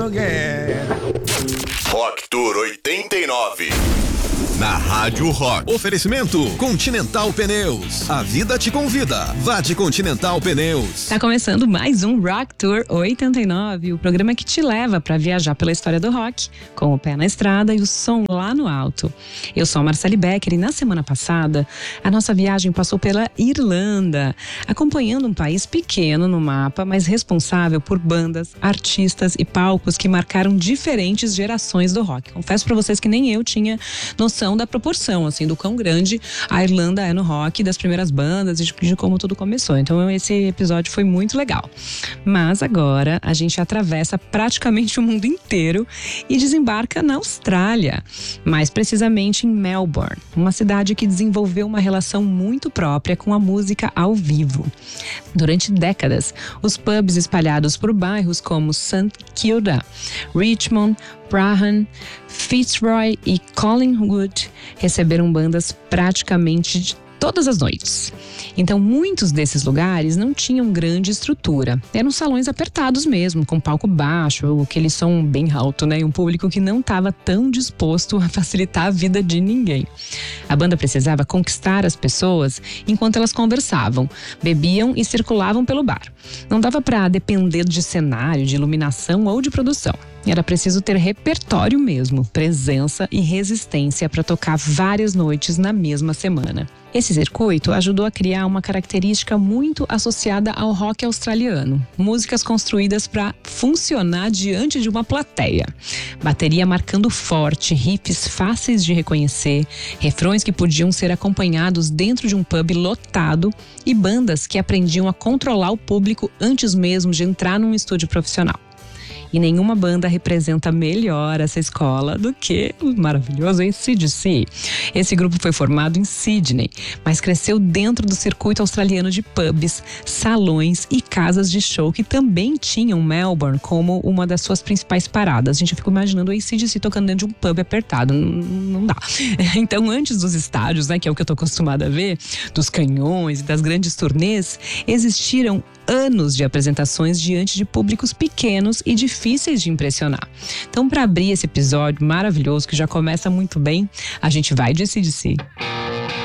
Rock Tour 89. Na Rádio Rock. Oferecimento Continental Pneus. A vida te convida. Vá de Continental Pneus. Tá começando mais um Rock Tour 89, o programa que te leva para viajar pela história do rock, com o pé na estrada e o som lá no alto. Eu sou a Marcele Becker e na semana passada a nossa viagem passou pela Irlanda, acompanhando um país pequeno no mapa, mas responsável por bandas, artistas e palcos que marcaram diferentes gerações do rock. Confesso para vocês que nem eu tinha noção da proporção, assim, do quão grande a Irlanda é no rock, das primeiras bandas e de como tudo começou. Então esse episódio foi muito legal. Mas agora a gente atravessa praticamente o mundo inteiro e desembarca na Austrália, mais precisamente em Melbourne, uma cidade que desenvolveu uma relação muito própria com a música ao vivo. Durante décadas, os pubs espalhados por bairros como St Kilda, Richmond, Brahan, Fitzroy e Collingwood receberam bandas praticamente de todas as noites. Então, muitos desses lugares não tinham grande estrutura. Eram salões apertados mesmo, com palco baixo, aquele som bem alto, né? E um público que não estava tão disposto a facilitar a vida de ninguém. A banda precisava conquistar as pessoas enquanto elas conversavam, bebiam e circulavam pelo bar. Não dava para depender de cenário, de iluminação ou de produção. Era preciso ter repertório mesmo, presença e resistência para tocar várias noites na mesma semana. Esse circuito ajudou a criar uma característica muito associada ao rock australiano. Músicas construídas para funcionar diante de uma plateia. Bateria marcando forte, riffs fáceis de reconhecer, refrões que podiam ser acompanhados dentro de um pub lotado e bandas que aprendiam a controlar o público antes mesmo de entrar num estúdio profissional. E nenhuma banda representa melhor essa escola do que o maravilhoso AC/DC. Esse grupo foi formado em Sydney, mas cresceu dentro do circuito australiano de pubs, salões e casas de show que também tinham Melbourne como uma das suas principais paradas. A gente fica imaginando o AC/DC tocando dentro de um pub apertado, não dá. Então, antes dos estádios, né, que é o que eu tô acostumada a ver, dos canhões e das grandes turnês, existiram anos de apresentações diante de públicos pequenos e difíceis de impressionar. Então, para abrir esse episódio maravilhoso, que já começa muito bem, a gente vai de AC/DC.